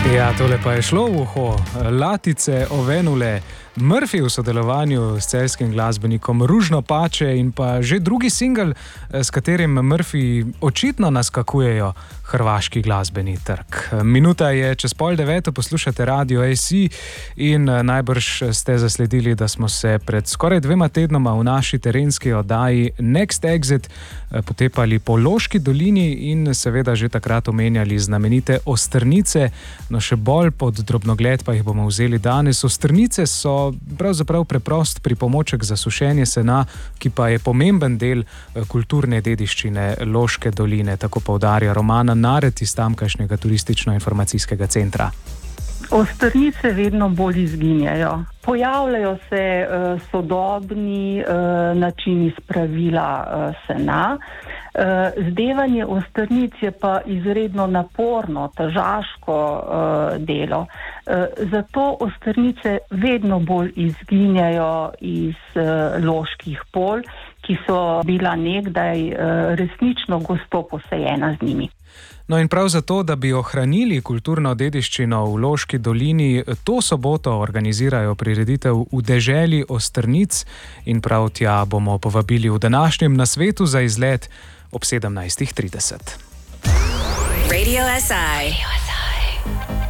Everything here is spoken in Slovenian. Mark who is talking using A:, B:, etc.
A: Ja, tole pa je šlo v uho. Latice ovenule, Murphy v sodelovanju s celjskim glasbenikom Ružno pače in pa že drugi singel, s katerim Murphy očitno naskakujejo hrvaški glasbeni trg. Minuta je čez 8:30, poslušate Radio AC in najbrž ste zasledili, da smo se pred skoraj 2 tednoma v naši terenski oddaji Next Exit potepali po Loški dolini in seveda že takrat omenjali znamenite ostrnice, no še bolj pod drobnogled pa jih bomo vzeli danes. Ostrnice so pravzaprav preprost pripomoček za sušenje sena, ki pa je pomemben del kulturne dediščine Loške doline, tako poudarja Romana Naret iz tamkajšnjega turistično-informacijskega centra.
B: Ostrnice vedno bolj izginjajo. Pojavljajo se sodobni načini spravila sena. Zdevanje ostrnic je pa izredno naporno, težaško delo. Zato ostrnice vedno bolj izginjajo iz loških polj, ki so bila nekdaj resnično gosto posejena z njimi.
A: No in prav zato, da bi ohranili kulturno dediščino v Loški dolini, to soboto organizirajo prireditev V deželi ostrnic in prav tja bomo povabili v današnjem nasvetu za izlet ob 17:30.
C: Radio SI.